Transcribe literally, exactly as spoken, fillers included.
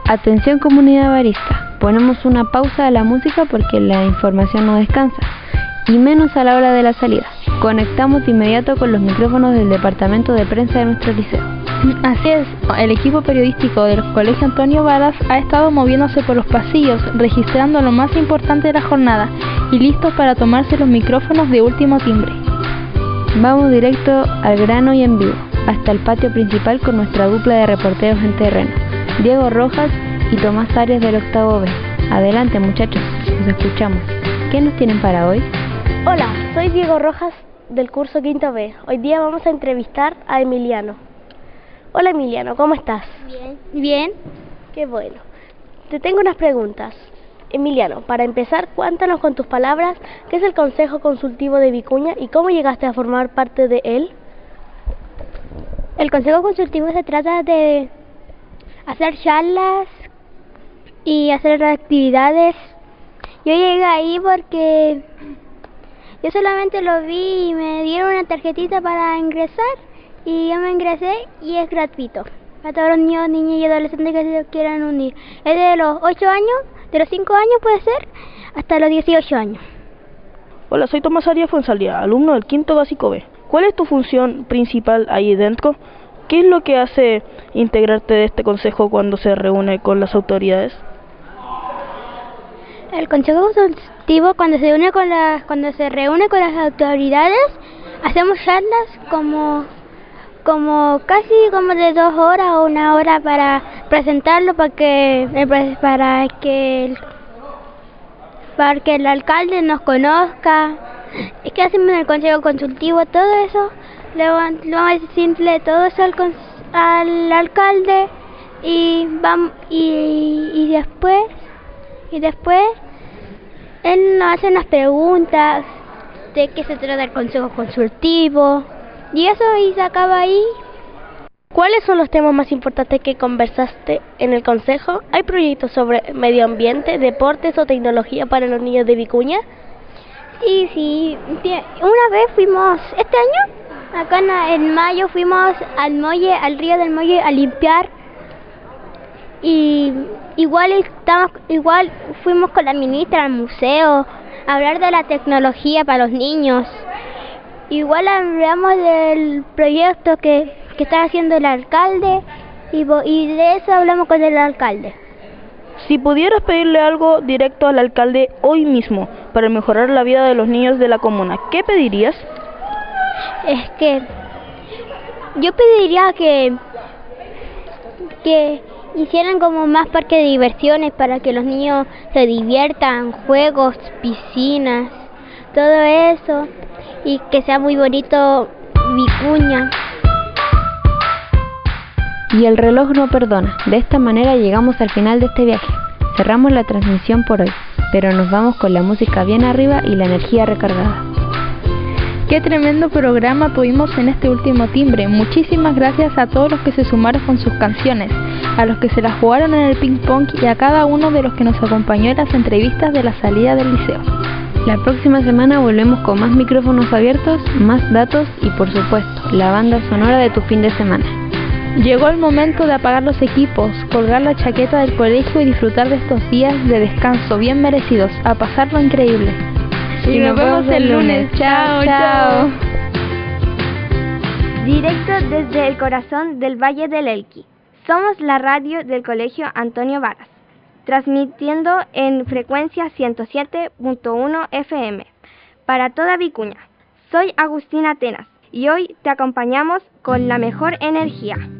Atención comunidad barista, ponemos una pausa a la música porque la información no descansa, y menos a la hora de la salida. Conectamos de inmediato con los micrófonos del departamento de prensa de nuestro liceo. Así es, el equipo periodístico del Colegio Antonio Varas ha estado moviéndose por los pasillos, registrando lo más importante de la jornada y listos para tomarse los micrófonos de último timbre. Vamos directo al grano y en vivo, hasta el patio principal con nuestra dupla de reporteros en terreno, Diego Rojas y Tomás Arias del octavo B. Adelante muchachos, los escuchamos. ¿Qué nos tienen para hoy? Hola, soy Diego Rojas del curso quinto B. Hoy día vamos a entrevistar a Emiliano. Hola Emiliano, ¿cómo estás? Bien. Bien. Qué bueno. Te tengo unas preguntas. Emiliano, para empezar, cuéntanos con tus palabras qué es el Consejo Consultivo de Vicuña y cómo llegaste a formar parte de él. El Consejo Consultivo se trata de hacer charlas y hacer actividades. Yo llegué ahí porque yo solamente lo vi y me dieron una tarjetita para ingresar y yo me ingresé y es gratuito para todos los niños, niñas y adolescentes que se quieran unir. Es de los ocho años, de los cinco años puede ser, hasta los dieciocho años. Hola, soy Tomás Arias Fuensalía, alumno del quinto básico B. ¿Cuál es tu función principal ahí dentro? ¿Qué es lo que hace integrarte de este consejo cuando se reúne con las autoridades? El consejo consultivo cuando se une con las, cuando se reúne con las autoridades, hacemos charlas como como casi como de dos horas o una hora para presentarlo para que para que el, para que el alcalde nos conozca. Es que hacemos en el consejo consultivo todo eso, le vamos a decirle todo eso al, al alcalde y vamos y, y después y después él nos hace unas preguntas de qué se trata el consejo consultivo y eso y se acaba ahí. ¿Cuáles son los temas más importantes que conversaste en el consejo? ¿Hay proyectos sobre medio ambiente, deportes o tecnología para los niños de Vicuña? Sí, sí. Una vez fuimos, este año, acá en mayo, fuimos al muelle, al río del muelle a limpiar. Y igual estamos, igual fuimos con la ministra al museo a hablar de la tecnología para los niños. Igual hablamos del proyecto que, que está haciendo el alcalde y, y de eso hablamos con el alcalde. Si pudieras pedirle algo directo al alcalde hoy mismo para mejorar la vida de los niños de la comuna, ¿qué pedirías? Es que yo pediría que que hicieran como más parques de diversiones para que los niños se diviertan, juegos, piscinas, todo eso, y que sea muy bonito Vicuña. Y el reloj no perdona. De esta manera llegamos al final de este viaje. Cerramos la transmisión por hoy, pero nos vamos con la música bien arriba y la energía recargada. Qué tremendo programa tuvimos en este último timbre. Muchísimas gracias a todos los que se sumaron con sus canciones, a los que se las jugaron en el ping pong y a cada uno de los que nos acompañó en las entrevistas de la salida del liceo. La próxima semana volvemos con más micrófonos abiertos, más datos y por supuesto, la banda sonora de tu fin de semana. Llegó el momento de apagar los equipos, colgar la chaqueta del colegio y disfrutar de estos días de descanso bien merecidos, a pasarlo increíble. Y nos vemos el lunes. Chao, chao. Directo desde el corazón del Valle del Elqui. Somos la radio del Colegio Antonio Varas, transmitiendo en frecuencia ciento siete punto uno F M para toda Vicuña. Soy Agustina Atenas y hoy te acompañamos con la mejor energía.